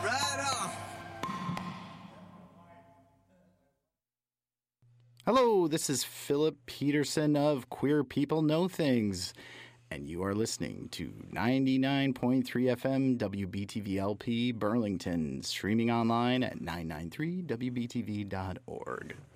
Hello, this is Philip Peterson of Queer People Know Things, and you are listening to 99.3 FM WBTV-LP Burlington, streaming online at 993wbtv.org.